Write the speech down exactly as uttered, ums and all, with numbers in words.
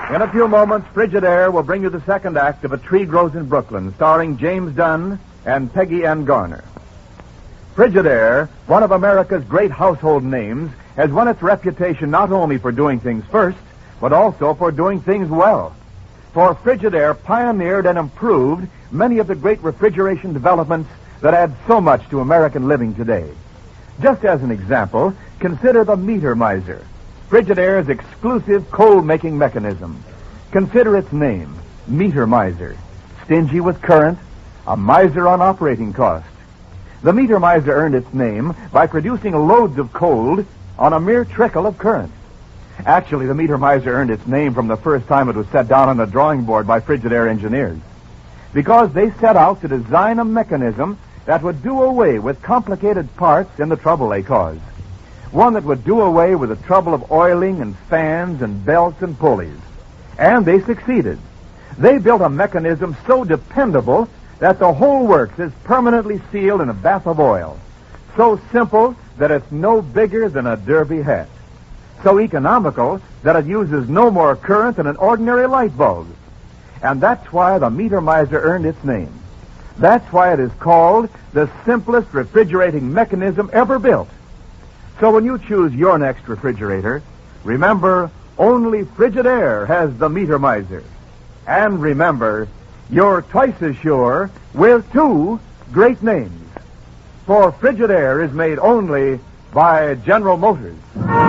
In a few moments, Frigidaire will bring you the second act of A Tree Grows in Brooklyn, starring James Dunn and Peggy Ann Garner. Frigidaire, one of America's great household names, has won its reputation not only for doing things first, but also for doing things well. For Frigidaire pioneered and improved many of the great refrigeration developments that add so much to American living today. Just as an example, consider the Meter Miser, Frigidaire's exclusive cold-making mechanism. Consider its name, Meter Miser. Stingy with current, a miser on operating cost. The Meter Miser earned its name by producing loads of cold on a mere trickle of current. Actually, the Meter Miser earned its name from the first time it was set down on a drawing board by Frigidaire engineers, because they set out to design a mechanism that would do away with complicated parts in the trouble they caused. One that would do away with the trouble of oiling and fans and belts and pulleys. And they succeeded. They built a mechanism so dependable that the whole works is permanently sealed in a bath of oil. So simple that it's no bigger than a derby hat. So economical that it uses no more current than an ordinary light bulb. And that's why the Meter Miser earned its name. That's why it is called the simplest refrigerating mechanism ever built. So when you choose your next refrigerator, remember, only Frigidaire has the Meter Miser. And remember, you're twice as sure with two great names. For Frigidaire is made only by General Motors.